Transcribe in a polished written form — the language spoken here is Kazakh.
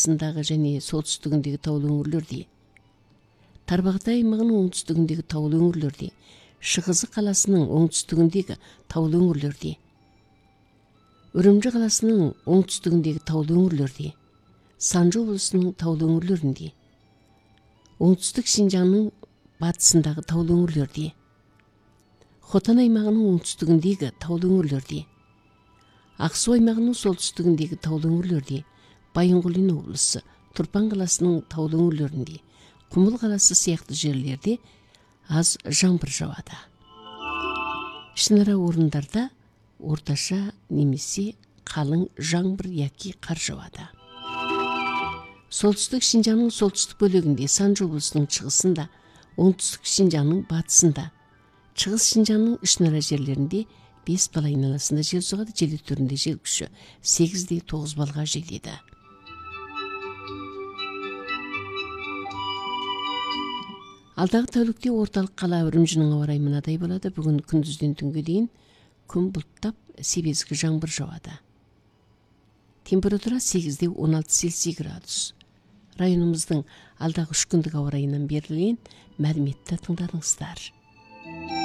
батысындағы және солтүстігіндегі таулы өңірлерде, Тарбағатай аймағының оңтүстігіндегі таулы өңірлерде, Шығызы қаласының оңтүстігіндегі таулы өңірлерде, Үрімжі қаласының оңтүстігіндегі таулы өңірлерде, Санжы облысының таулы өңірлерінде, оңтүстік Шинжаңның батысындағы таулы өңірлерде, Хотан аймағының оңтүстігіндегі таулы өңірлерде, Ақсу аймағының солтүстігіндегі таулы өңірлерде, Байынқұлин облысы, Тұрпан қаласының таулы өңірлерінде, Құмыл қаласы сияқты жерлерде аз жаңбыр жауады. Ішінара орындарда орташа немесе қалың жаңбыр яки қар жауады. Солтүстік Шинжаңның солтүстік бөлігінде, Санжы облысының шығысында, оңтүстік Шинжаңның батысында, Шығыс Шинжаңның ішінара жерлерінде 5 бал айналасында жел соғады, жел түрінде жел күші 8-9 балға жетеді. Алдағы тәулікте орталық қала Үрімжінің ауа райы мынадай болады. Бүгін күндізден түнге дейін күн бұлттап, себезгі жаңбыр жауады. Температура 8-16 Цельсий градус. Районымыздың алдағы 3 күндік ауа райынан берілген мәліметті тыңдадыңыздар.